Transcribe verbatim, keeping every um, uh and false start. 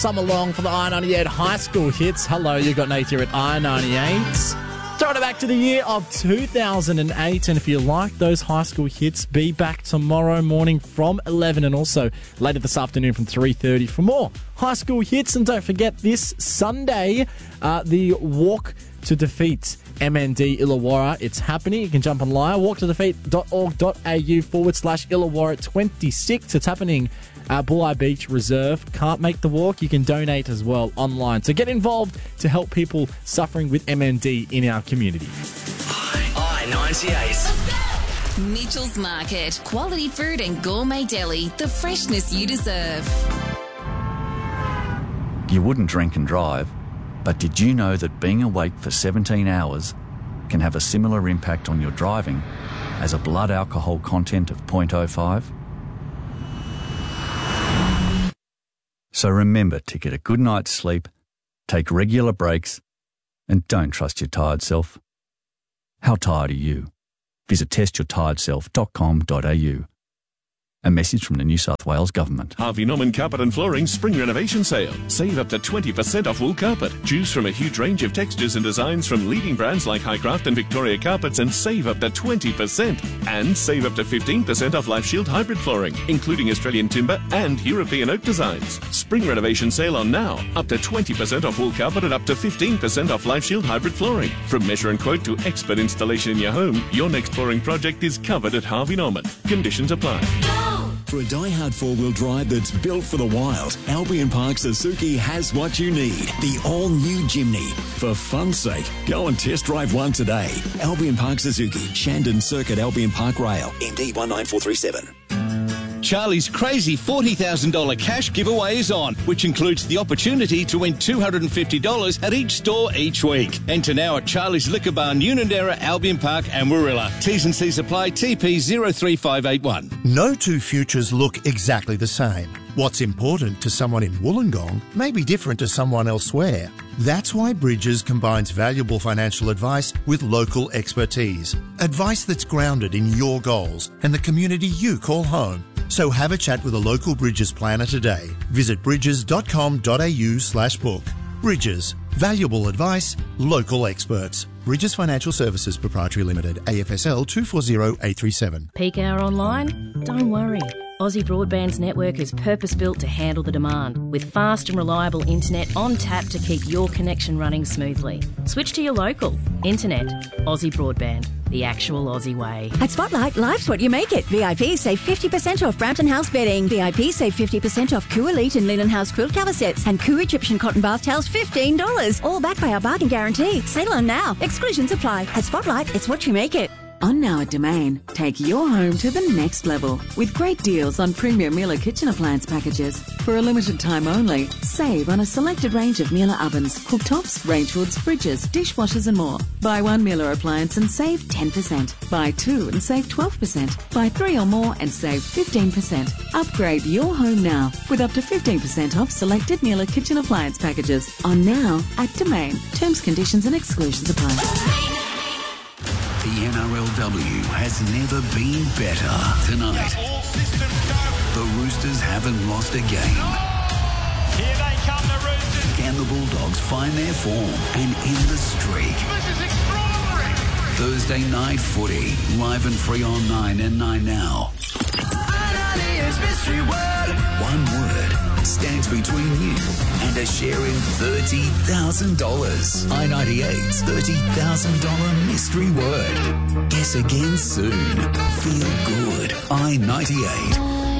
Summer long for the I ninety-eight High School Hits. Hello, you got Nate here at I ninety-eight. Throwing it back to the year of two thousand eight, and if you like those high school hits, be back tomorrow morning from eleven and also later this afternoon from three thirty for more high school hits. And don't forget, this Sunday, uh, the Walk to Defeat M N D Illawarra. It's happening. You can jump online, walk to defeat dot org dot a u forward slash Illawarra twenty-six. It's happening at Bulli Beach Reserve. Can't make the walk? You can donate as well online. So get involved to help people suffering with M N D in our community. I ninety-eight. Mitchell's Market. Quality food and gourmet deli. The freshness you deserve. You wouldn't drink and drive, but did you know that being awake for seventeen hours can have a similar impact on your driving as a blood alcohol content of zero point zero five? So remember to get a good night's sleep, take regular breaks, and don't trust your tired self. How tired are you? Visit test your tired self dot com dot a u. A message from the New South Wales Government. Harvey Norman Carpet and Flooring Spring Renovation Sale. Save up to twenty percent off wool carpet. Choose from a huge range of textures and designs from leading brands like Highcraft and Victoria Carpets and save up to twenty percent. And save up to fifteen percent off Life Shield hybrid flooring, including Australian timber and European oak designs. Spring Renovation Sale on now. Up to twenty percent off wool carpet and up to fifteen percent off Life Shield hybrid flooring. From measure and quote to expert installation in your home, your next flooring project is covered at Harvey Norman. Conditions apply. For a die-hard four-wheel drive that's built for the wild, Albion Park Suzuki has what you need. The all-new Jimny. For fun's sake, go and test drive one today. Albion Park Suzuki, Shandon Circuit, Albion Park Rail, M D one nine four three seven. Charlie's crazy forty thousand dollars cash giveaway is on, which includes the opportunity to win two hundred fifty dollars at each store each week. Enter now at Charlie's Liquor Bar, Unanderra, Albion Park and Warilla. T's and C's apply. T P zero three five eight one. No two futures look exactly the same. What's important to someone in Wollongong may be different to someone elsewhere. That's why Bridges combines valuable financial advice with local expertise. Advice that's grounded in your goals and the community you call home. So have a chat with a local Bridges planner today. Visit bridges dot com dot a u slash book. Bridges. Valuable advice, local experts. Bridges Financial Services Proprietary Limited, A F S L two four zero eight three seven. Peak hour online? Don't worry. Aussie Broadband's network is purpose-built to handle the demand, with fast and reliable internet on tap to keep your connection running smoothly. Switch to your local. Internet. Aussie Broadband. The actual Aussie way. At Spotlight, life's what you make it. V I P save fifty percent off Brampton House bedding. V I P save fifty percent off Coo Elite and Linen House quilt cover sets. And Coo Egyptian cotton bath towels, fifteen dollars. All backed by our bargain guarantee. Sale on now. Exclusions apply. At Spotlight, it's what you make it. On Now at Domain, take your home to the next level with great deals on premium Miele kitchen appliance packages. For a limited time only, save on a selected range of Miele ovens, cooktops, range hoods, fridges, dishwashers and more. Buy one Miele appliance and save ten percent. Buy two and save twelve percent. Buy three or more and save fifteen percent. Upgrade your home now with up to fifteen percent off selected Miele kitchen appliance packages. On Now at Domain. Terms, conditions and exclusions apply. The N R L W has never been better. Tonight, the Roosters haven't lost a game. Here they come, the Roosters. Can the Bulldogs find their form and end the streak? This is extraordinary. Thursday night footy, live and free on nine and nine now. Mystery word. One word stands between you and a share in thirty thousand dollars. I ninety-eight's thirty thousand dollars mystery word. Guess again soon. Feel good. I ninety-eight.